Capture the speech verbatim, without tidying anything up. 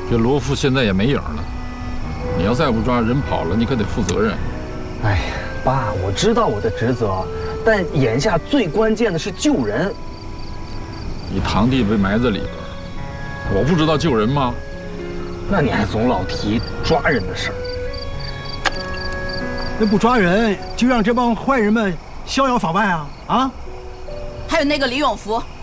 这罗夫现在也没影了，你要再不抓，人跑了，你可得负责任。 哎呀，爸，我知道我的职责，但眼下最关键的是救人。 你堂弟被埋在里边，我不知道救人吗？ 那你还总老提抓人的事儿。 那不抓人，就让这帮坏人们逍遥法外啊！啊！ 还有那个李永福，